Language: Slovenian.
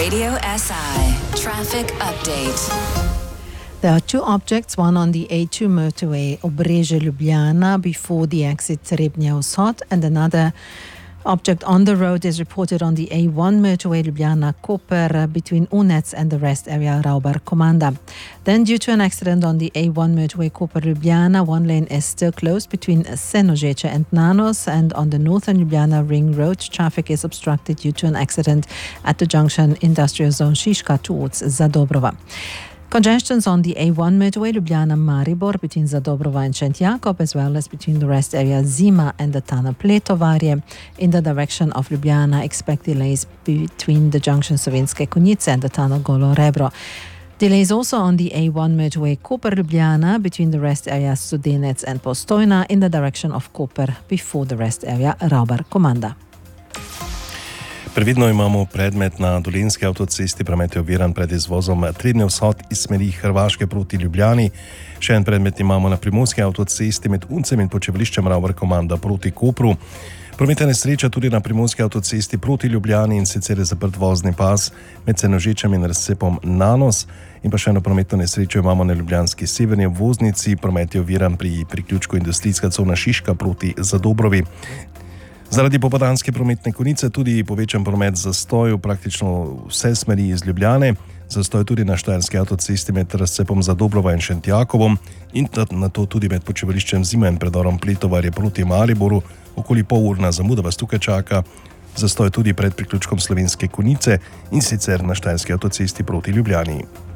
Radio SI Traffic Update. There are two objects, one on the A2 motorway Obrežje-Ljubljana before the exit Trebnje-Vzhod, and another object on the road is reported on the A1 motorway Ljubljana-Koper between Unec and the rest area Ravbar-Komanda. Then, due to an accident on the A1 motorway Koper-Ljubljana, one lane is still closed between Senožeče and Nanos, and on the northern Ljubljana Ring Road, traffic is obstructed due to an accident at the junction Industrial Zone Šiška towards Zadobrova. Congestions on the A1 motorway Ljubljana-Maribor between Zadobrova and Šentjakov, as well as between the rest area Zima and the tunnel Pletovarje. In the direction of Ljubljana, expect delays between the junction Savinske Konjice and the tunnel Golo Rebro. Delays also on the A1 motorway Koper-Ljubljana between the rest area Studenec and Postojna in the direction of Koper before the rest area Ravbar-Komanda. Previdno imamo predmet na Dolenjski avtocesti, promet je oviran pred izvozom Trebnje-Vzhod iz smeri Hrvaške proti Ljubljani. Še en predmet imamo na Primorski avtocesti med Uncem in Počevališčem Ravbar-Komanda proti Kopru. Prometna nesreča tudi na Primorski avtocesti proti Ljubljani, in sicer je zaprt vozni pas med Senožečem in razcepom Nanos. In pa še eno prometno nesrečo imamo na ljubljanski severni obvoznici, promet je oviran pri priključku industrijska cona Šiška proti Zadobrovi. Zaradi popoldanske prometne konice tudi povečan promet zastoju praktično vse smeri iz Ljubljane, zastoj tudi na štajerski avtocesti med razcepom Zadobrova in Šentjakovom in na to tudi med Počevališčem Zima in predorom Pletovarje proti Mariboru. Okoli polurna zamuda vas tukaj čaka, zastoj tudi pred priključkom Slovenske Konjice in sicer na štajerski avtocesti proti Ljubljani.